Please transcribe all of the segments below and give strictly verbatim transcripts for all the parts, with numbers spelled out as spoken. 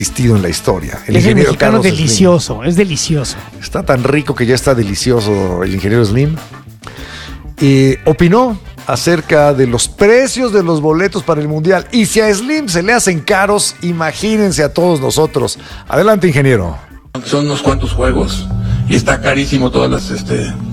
existido en la historia. El es ingeniero el mexicano Carlos delicioso, Slim. Es delicioso. Está tan rico que ya está delicioso el ingeniero Slim. Eh, opinó acerca de los precios de los boletos para el Mundial. Y si a Slim se le hacen caros, imagínense a todos nosotros. Adelante, ingeniero. Son unos cuantos juegos y está carísimo todas las, este, eh,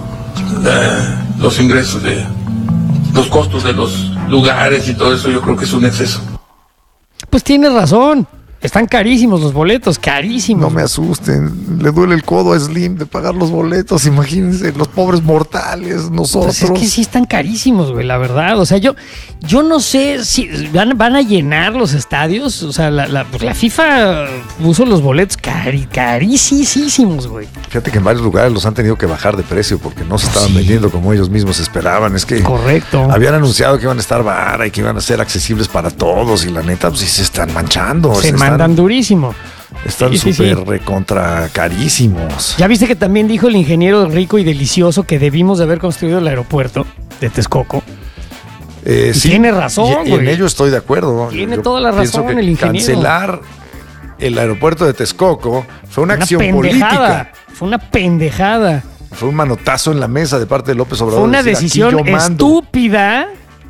los ingresos de los costos de los lugares y todo eso. Yo creo que es un exceso. Pues tienes razón. Están carísimos los boletos, carísimos. No me asusten, le duele el codo a Slim de pagar los boletos, imagínense, los pobres mortales, nosotros. Pues es que sí están carísimos, güey, la verdad. O sea, yo, yo no sé si van, van a llenar los estadios. O sea, la, la, pues la FIFA puso los boletos cari, carísimos, güey. Fíjate que en varios lugares los han tenido que bajar de precio porque no se estaban sí. vendiendo como ellos mismos esperaban. Es que correcto. Habían anunciado que iban a estar baratos y que iban a ser accesibles para todos y la neta, pues sí se están manchando. Se, se mandan están, durísimo. Están súper sí, sí, sí. recontra carísimos. Ya viste que también dijo el ingeniero rico y delicioso que debimos de haber construido el aeropuerto de Texcoco. Eh, sí, tiene razón, y, y en ello estoy de acuerdo. Tiene Yo toda la razón el ingeniero. Cancelar el aeropuerto de Texcoco fue una, una acción pendejada, política. Fue una pendejada. Fue un manotazo en la mesa de parte de López Obrador. Fue una decir, decisión estúpida.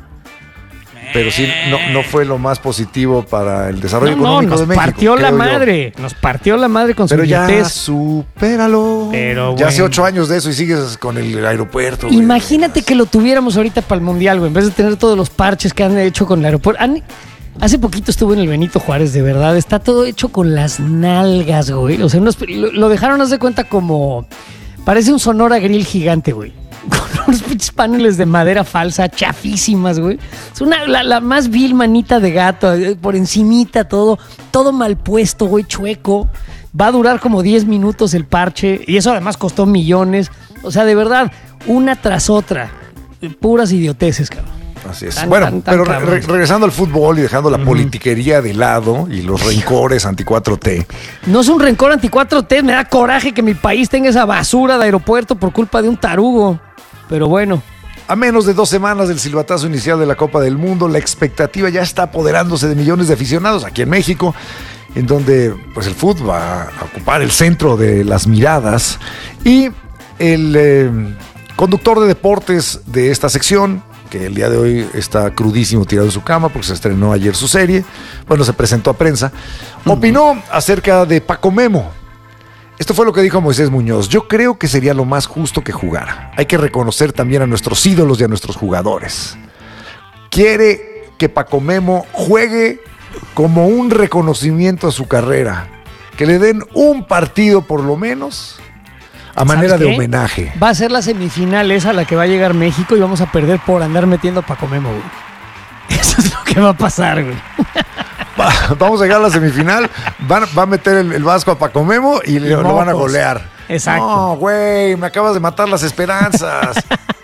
Pero sí, no, no fue lo más positivo para el desarrollo no, económico no, de México. Nos partió la madre, yo. nos partió la madre con su Pero ya idiotez. supéralo. Pero ya bueno. hace ocho años de eso y sigues con el aeropuerto. Imagínate güey. que lo tuviéramos ahorita para el Mundial, güey, en vez de tener todos los parches que han hecho con el aeropuerto. Han, hace poquito estuve en el Benito Juárez, de verdad, está todo hecho con las nalgas, güey. O sea, unos, lo, lo dejaron, haz de cuenta, como... Parece un Sonora Grill gigante, güey. Con unos pinches paneles de madera falsa, chafísimas, güey. Es una, la, la más vil manita de gato, por encimita todo, todo mal puesto, güey, chueco. Va a durar como diez minutos el parche, y eso además costó millones. O sea, de verdad, una tras otra. Puras idioteces, cabrón. Así es. Tan, bueno, tan, tan pero re- regresando al fútbol y dejando la uh-huh. politiquería de lado y los rencores anti cuatro T. No es un rencor anti cuatro T, me da coraje que mi país tenga esa basura de aeropuerto por culpa de un tarugo. Pero bueno. A menos de dos semanas del silbatazo inicial de la Copa del Mundo, la expectativa ya está apoderándose de millones de aficionados aquí en México, en donde pues el fútbol va a ocupar el centro de las miradas. Y el eh, conductor de deportes de esta sección, que el día de hoy está crudísimo tirado en su cama porque se estrenó ayer su serie, bueno, se presentó a prensa, opinó acerca de Paco Memo. Esto fue lo que dijo Moisés Muñoz. Yo creo que sería lo más justo que jugara. Hay que reconocer también a nuestros ídolos y a nuestros jugadores. Quiere que Paco Memo juegue como un reconocimiento a su carrera. Que le den un partido por lo menos a manera de homenaje. Va a ser la semifinal esa a la que va a llegar México y vamos a perder por andar metiendo a Paco Memo, güey. Eso es lo que va a pasar, güey. Va, vamos a llegar a la semifinal, va, va a meter el, el Vasco a Paco Memo y le, lo van a golear. Exacto. No, güey, me acabas de matar las esperanzas.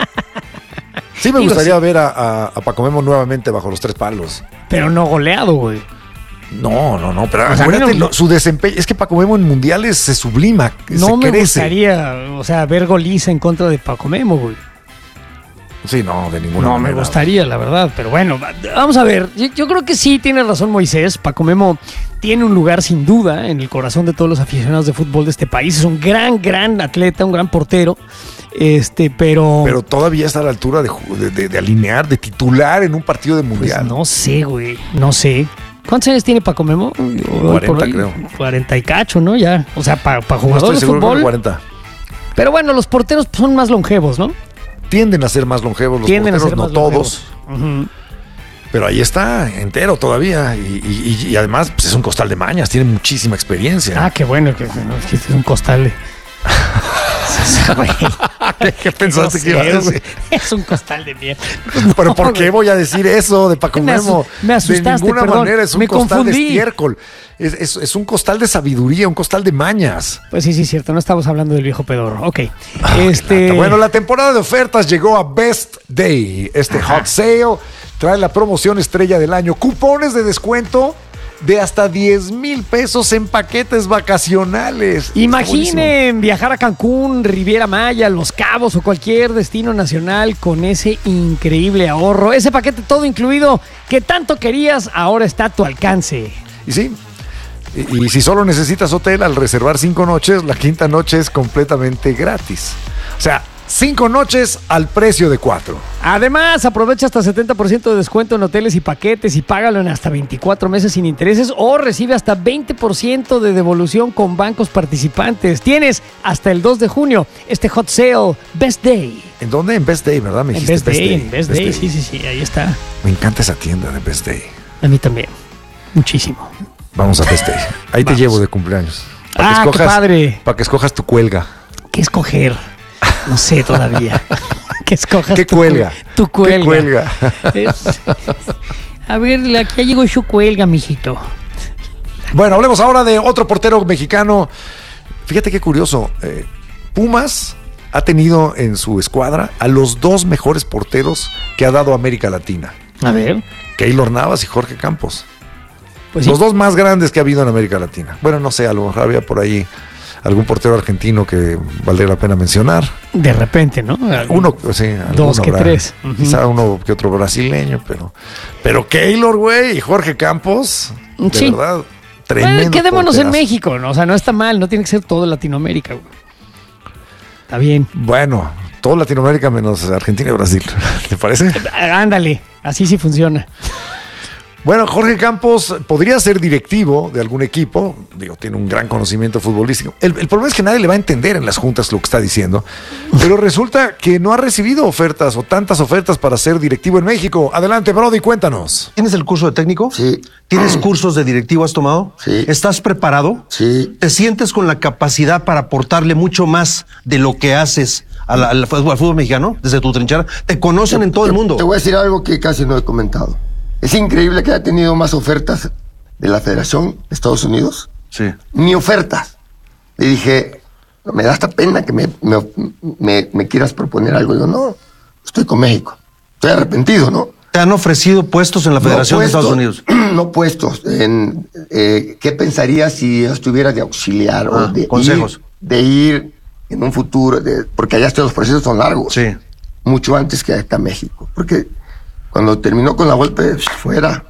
Sí me Digo, gustaría sí. ver a, a, a Paco Memo nuevamente bajo los tres palos. Pero no goleado, güey. No, no, no, pero o sea, acuérdate, no, lo, su desempeño, es que Paco Memo en mundiales se sublima, no se me crece. gustaría, o sea, ver goliza en contra de Paco Memo, güey. Sí, no, de ninguna no, manera. No, me gustaría, la verdad, pero bueno, vamos a ver. Yo, yo creo que sí tiene razón Moisés. Paco Memo tiene un lugar sin duda en el corazón de todos los aficionados de fútbol de este país. Es un gran, gran atleta, un gran portero. Este, pero... Pero todavía está a la altura de, de, de, de alinear, de titular en un partido de mundial. Pues no sé, güey, no sé. ¿Cuántos años tiene Paco Memo? cuarenta, creo. cuarenta y cacho, ¿no? Ya, o sea, para pa jugador no estoy de fútbol. Que cuarenta. Pero bueno, los porteros son más longevos, ¿no? Tienden a ser más longevos los Tienden porteros, a ser no más todos. Uh-huh. Pero ahí está, entero todavía. Y, y, y además pues es un costal de mañas, tiene muchísima experiencia. Ah, qué bueno, que, que es un costal de... ¿Qué, ¿Qué pensaste no que iba a decir? Es un costal de mierda. Pero no, ¿por qué voy a decir eso de Paco me Memo? Me asustaste, de ninguna perdón, manera es un me costal confundí. de estiércol. Es, es, es un costal de sabiduría, un costal de mañas. Pues sí, sí, cierto. No estamos hablando del viejo pedorro. Ok. Ah, este... Bueno, la temporada de ofertas llegó a Best Day. Este Ajá. hot sale trae la promoción estrella del año. Cupones de descuento de hasta diez mil pesos en paquetes vacacionales. Imaginen viajar a Cancún, Riviera Maya, Los Cabos o cualquier destino nacional con ese increíble ahorro. Ese paquete todo incluido que tanto querías ahora está a tu alcance. Y sí, Y, y si solo necesitas hotel, al reservar cinco noches, la quinta noche es completamente gratis. O sea, cinco noches al precio de cuatro. Además, aprovecha hasta setenta por ciento de descuento en hoteles y paquetes y págalo en hasta veinticuatro meses sin intereses o recibe hasta veinte por ciento de devolución con bancos participantes. Tienes hasta el dos de junio este hot sale Best Day. ¿En dónde? En Best Day, ¿verdad? Me En dijiste Best Day, Day. en Best, Best Day. Day, sí, sí, sí, ahí está. Me encanta esa tienda de Best Day. A mí también, muchísimo. Vamos a Best Day. Ahí te Vamos. llevo de cumpleaños. Ah, qué padre. Para que escojas tu cuelga. ¿Qué escoger? No sé todavía. ¿Qué escojas? ¿Qué tu cuelga? Tu cuelga. ¿Qué cuelga? Es- a ver, aquí ya llegó su cuelga, mijito. Bueno, hablemos ahora de otro portero mexicano. Fíjate qué curioso. eh, Pumas ha tenido en su escuadra a los dos mejores porteros que ha dado América Latina. A ver. Keylor Navas y Jorge Campos. Pues sí. Los dos más grandes que ha habido en América Latina. Bueno, no sé, a lo mejor había por ahí algún portero argentino que valdría la pena mencionar. De repente, ¿no? Uno, sí, Dos alguno que habrá. tres. Ujú. Quizá uno que otro brasileño, pero pero Keylor, güey, y Jorge Campos, de Sí. verdad, tremendo. Bueno, quedémonos en porterazo. México, ¿no? O sea, no está mal, no tiene que ser todo Latinoamérica, güey. Está bien. Bueno, todo Latinoamérica menos Argentina y Brasil. ¿Te parece? Ándale, así sí funciona. Bueno, Jorge Campos podría ser directivo de algún equipo, digo, tiene un gran conocimiento futbolístico. El, el problema es que nadie le va a entender en las juntas lo que está diciendo, pero resulta que no ha recibido ofertas o tantas ofertas para ser directivo en México. Adelante, Brody, cuéntanos. ¿Tienes el curso de técnico? Sí. ¿Tienes cursos de directivo? ¿Has tomado? Sí. ¿Estás preparado? Sí. ¿Te sientes con la capacidad para aportarle mucho más de lo que haces al, al fútbol, al fútbol mexicano desde tu trinchera? ¿Te conocen en todo el mundo? Te voy a decir algo que casi no he comentado. Es increíble que haya tenido más ofertas de la Federación de Estados Unidos. Sí. Ni ofertas. Le dije, me da hasta pena que me, me, me, me quieras proponer algo. Digo, no, estoy con México. Estoy arrepentido, ¿no? ¿Te han ofrecido puestos en la Federación No de Estados puestos, Unidos? No puestos. En, eh, ¿qué pensarías si yo estuviera de auxiliar Ah, o de consejos. ir, de ir en un futuro? De, porque allá los procesos son largos. Sí. Mucho antes que acá en México. Porque cuando terminó con la vuelta, fuera.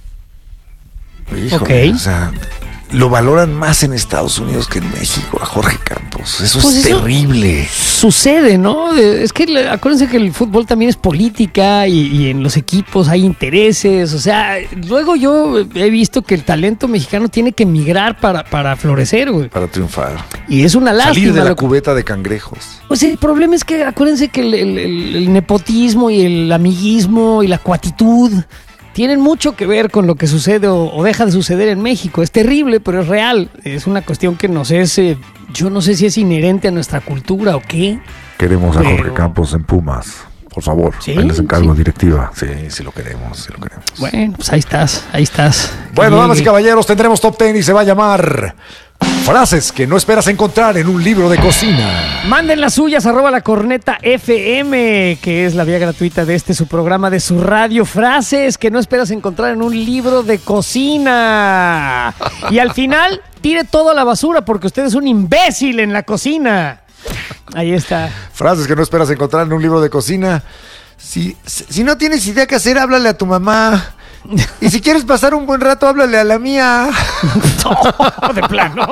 Híjole, Ok. o sea, lo valoran más en Estados Unidos que en México a Jorge Campos. Eso Pues es eso- terrible. Sucede, ¿no? De- Es que le- acuérdense que el fútbol también es política y, y en los equipos hay intereses. O sea, luego yo he visto que el talento mexicano tiene que migrar para, para florecer, güey. Para triunfar. Y es una lástima. Salir de la lo que- cubeta de cangrejos. Pues el problema es que acuérdense que el, el- el- el nepotismo y el amiguismo y la cuatitud tienen mucho que ver con lo que sucede o, o deja de suceder en México. Es terrible, pero es real. Es una cuestión que nos es, eh, yo no sé si es inherente a nuestra cultura o qué. Queremos a Pero- Jorge Campos en Pumas. Por favor, Sí, ahí les encargo sí. directiva. Sí, sí lo queremos, sí lo queremos. Bueno, pues ahí estás, ahí estás. Bueno, Que damas y llegue. caballeros, tendremos Top Ten y se va a llamar Frases que no esperas encontrar en un libro de cocina. Manden las suyas, arroba la corneta F M, que es la vía gratuita de este su programa de su radio. Frases que no esperas encontrar en un libro de cocina. Y al final, tire todo a la basura porque usted es un imbécil en la cocina. Ahí está. Frases que no esperas encontrar en un libro de cocina. Si, si no tienes idea qué hacer, háblale a tu mamá. Y si quieres pasar un buen rato, háblale a la mía. No, de plano.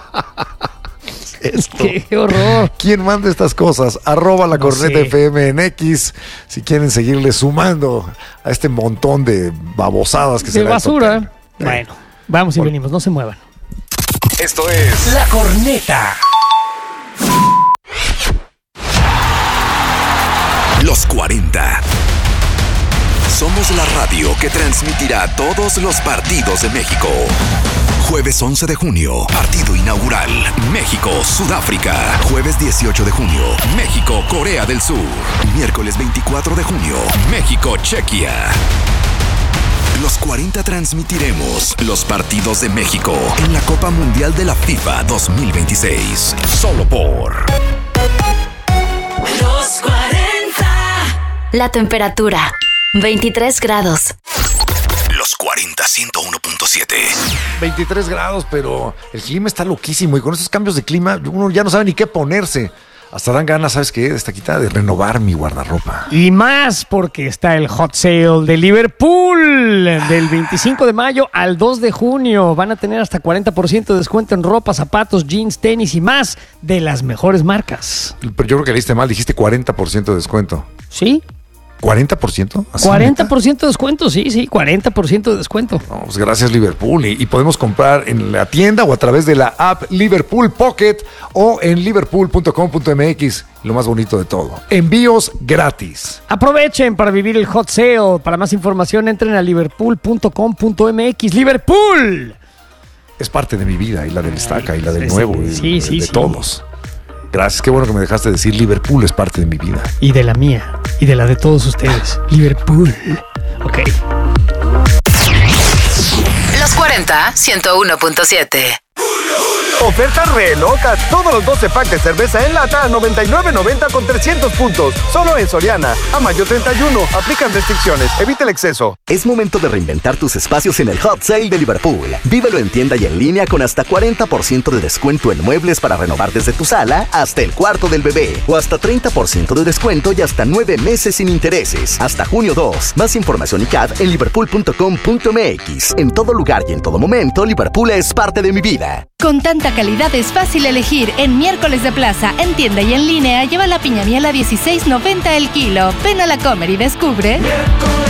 Esto. Qué horror. ¿Quién manda estas cosas? Arroba la No corneta sé. F M en X. Si quieren seguirle sumando a este montón de babosadas que De se basura. Bueno, vamos y venimos, no se muevan. Esto es La Corneta. Los cuarenta. Somos la radio que transmitirá todos los partidos de México. Jueves once de junio, partido inaugural. México-Sudáfrica. Jueves dieciocho de junio, México-Corea del Sur. Miércoles veinticuatro de junio, México-Chequia. Los cuarenta transmitiremos los partidos de México en la Copa Mundial de la FIFA dos mil veintiséis. Solo por Los cuarenta. La temperatura, veintitrés grados. Los cuarenta, ciento uno punto siete. veintitrés grados, pero el clima está loquísimo y con estos cambios de clima uno ya no sabe ni qué ponerse. Hasta dan ganas, ¿sabes qué? Esta quita de renovar mi guardarropa. Y más porque está el hot sale de Liverpool del veinticinco de mayo al dos de junio. Van a tener hasta cuarenta por ciento de descuento en ropa, zapatos, jeans, tenis y más de las mejores marcas. Pero yo creo que leíste mal, dijiste cuarenta por ciento de descuento. ¿Sí? ¿cuarenta por ciento? ¿Así, cuarenta por ciento de descuento, sí, sí, cuarenta por ciento de descuento. No, pues gracias Liverpool. Y, y podemos comprar en la tienda o a través de la app Liverpool Pocket o en liverpool punto com punto m x. Lo más bonito de todo, envíos gratis. Aprovechen para vivir el hot sale. Para más información entren a liverpool punto com punto m x. ¡Liverpool! Es parte de mi vida y la del Estaca y la del Sí, nuevo sí, y sí, de, sí, de sí. todos. Gracias, qué bueno que me dejaste decir Liverpool es parte de mi vida. Y de la mía. Y de la de todos ustedes. Liverpool. Ok. Los cuarenta, ciento uno punto siete. Oferta re loca. Todos los doce packs de cerveza en lata a noventa y nueve noventa con trescientos puntos. Solo en Soriana. A mayo treinta y uno. Aplican restricciones. Evita el exceso. Es momento de reinventar tus espacios en el Hot Sale de Liverpool. Vívelo en tienda y en línea con hasta cuarenta por ciento de descuento en muebles para renovar desde tu sala hasta el cuarto del bebé. O hasta treinta por ciento de descuento y hasta nueve meses sin intereses. Hasta junio dos. Más información y C A D en liverpool punto com punto m x. En todo lugar y en todo momento, Liverpool es parte de mi vida. Con tanta calidad es fácil elegir. En Miércoles de Plaza, en tienda y en línea, lleva la piña miel a dieciséis noventa el kilo. Ven a la Comer y descubre. Miércoles